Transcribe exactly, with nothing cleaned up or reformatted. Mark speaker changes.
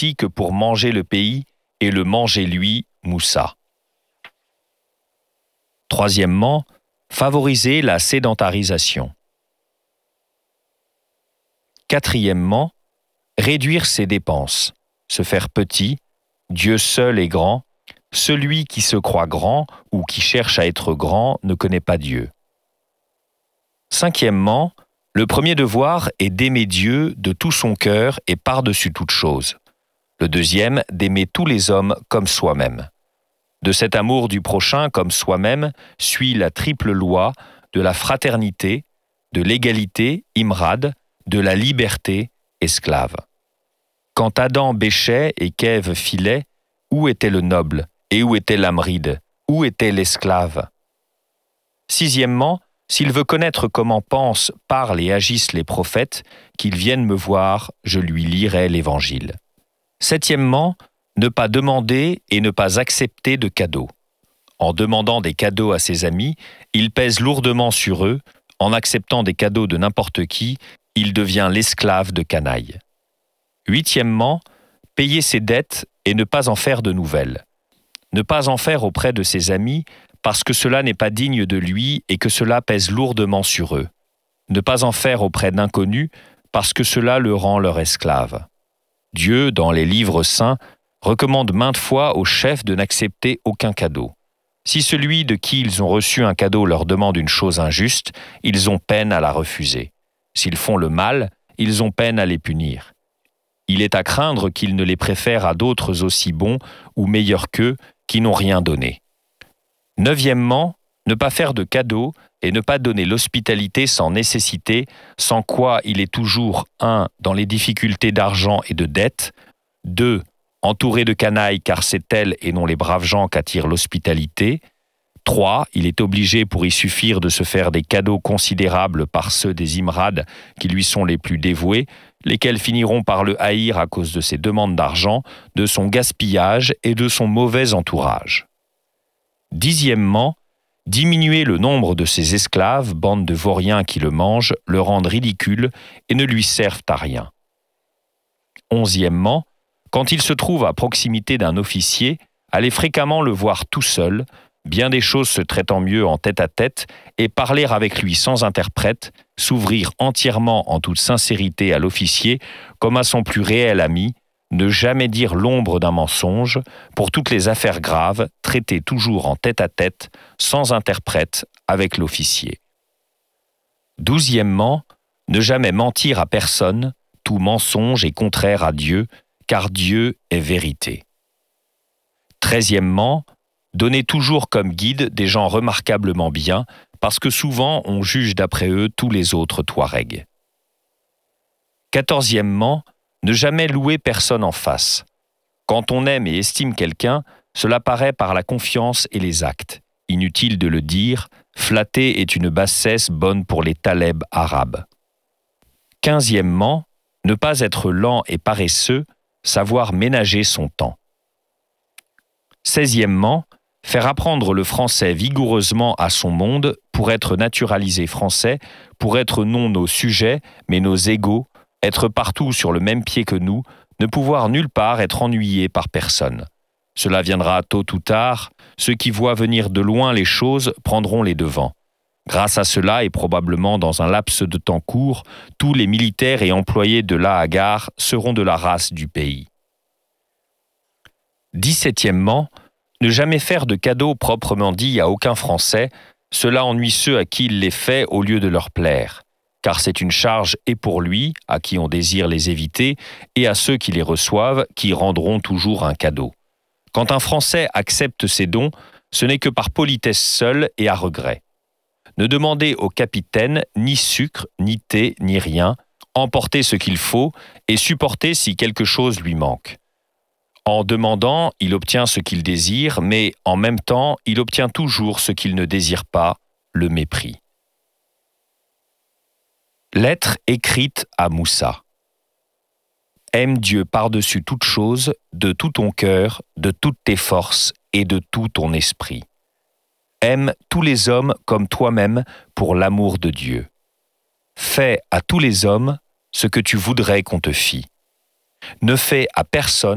Speaker 1: ici que pour manger le pays et le manger lui, Moussa. Troisièmement, favoriser la sédentarisation. Quatrièmement, réduire ses dépenses, se faire petit, Dieu seul est grand, celui qui se croit grand ou qui cherche à être grand ne connaît pas Dieu. Cinquièmement, le premier devoir est d'aimer Dieu de tout son cœur et par-dessus toute chose. Le deuxième, d'aimer tous les hommes comme soi-même. De cet amour du prochain comme soi-même suit la triple loi de la fraternité, de l'égalité, imrad, de la liberté, esclave. Quand Adam bêchait et qu'Ève filait, où était le noble et où était l'amride, où était l'esclave? Sixièmement, s'il veut connaître comment pensent, parlent et agissent les prophètes, qu'il vienne me voir, je lui lirai l'Évangile. Septièmement, ne pas demander et ne pas accepter de cadeaux. En demandant des cadeaux à ses amis, il pèse lourdement sur eux. En acceptant des cadeaux de n'importe qui, il devient l'esclave de canaille. Huitièmement, payer ses dettes et ne pas en faire de nouvelles. Ne pas en faire auprès de ses amis parce que cela n'est pas digne de lui et que cela pèse lourdement sur eux. Ne pas en faire auprès d'inconnus parce que cela le rend leur esclave. Dieu, dans les livres saints, recommande maintes fois aux chefs de n'accepter aucun cadeau. Si celui de qui ils ont reçu un cadeau leur demande une chose injuste, ils ont peine à la refuser. S'ils font le mal, ils ont peine à les punir. Il est à craindre qu'ils ne les préfèrent à d'autres aussi bons ou meilleurs qu'eux qui n'ont rien donné. Neuvièmement, ne pas faire de cadeaux et ne pas donner l'hospitalité sans nécessité, sans quoi il est toujours un dans les difficultés d'argent et de dette, deux entouré de canailles car c'est elles et non les braves gens qu'attire l'hospitalité, trois il est obligé pour y suffire de se faire des cadeaux considérables par ceux des imrades qui lui sont les plus dévoués, lesquels finiront par le haïr à cause de ses demandes d'argent, de son gaspillage et de son mauvais entourage. Dixièmement, diminuer le nombre de ses esclaves, bande de vauriens qui le mangent, le rendent ridicule et ne lui servent à rien. Onzièmement, quand il se trouve à proximité d'un officier, aller fréquemment le voir tout seul, bien des choses se traitant mieux en tête-à-tête, et parler avec lui sans interprète, s'ouvrir entièrement en toute sincérité à l'officier comme à son plus réel ami, ne jamais dire l'ombre d'un mensonge, pour toutes les affaires graves, traiter toujours en tête-à-tête, sans interprète, avec l'officier. Douzièmement, ne jamais mentir à personne, tout mensonge est contraire à Dieu, car Dieu est vérité. Treizièmement, donner toujours comme guide des gens remarquablement bien, parce que souvent on juge d'après eux tous les autres Touaregs. Quatorzièmement, ne jamais louer personne en face. Quand on aime et estime quelqu'un, cela paraît par la confiance et les actes. Inutile de le dire, flatter est une bassesse bonne pour les talebs arabes. Quinzièmement, ne pas être lent et paresseux, savoir ménager son temps. Seizièmement, faire apprendre le français vigoureusement à son monde pour être naturalisé français, pour être non nos sujets, mais nos égaux, être partout sur le même pied que nous, ne pouvoir nulle part être ennuyé par personne. Cela viendra tôt ou tard, ceux qui voient venir de loin les choses prendront les devants. Grâce à cela, et probablement dans un laps de temps court, tous les militaires et employés de la Hagar seront de la race du pays. Dix-septièmement, ne jamais faire de cadeaux proprement dit à aucun Français, cela ennuie ceux à qui il les fait au lieu de leur plaire, car c'est une charge et pour lui, à qui on désire les éviter, et à ceux qui les reçoivent, qui rendront toujours un cadeau. Quand un Français accepte ces dons, ce n'est que par politesse seule et à regret. Ne demandez au capitaine ni sucre, ni thé, ni rien, emportez ce qu'il faut et supportez si quelque chose lui manque. En demandant, il obtient ce qu'il désire, mais en même temps, il obtient toujours ce qu'il ne désire pas, le mépris. Lettre écrite à Moussa. Aime Dieu par-dessus toute chose, de tout ton cœur, de toutes tes forces et de tout ton esprit. Aime tous les hommes comme toi-même pour l'amour de Dieu. Fais à tous les hommes ce que tu voudrais qu'on te fît. Ne fais à personne